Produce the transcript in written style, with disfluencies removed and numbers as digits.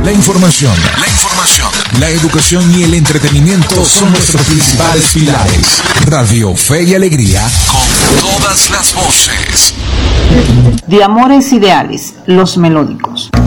La información, la educación y el entretenimiento son nuestros principales pilares. Radio Fe y Alegría, con todas las voces. De amores ideales, los melódicos.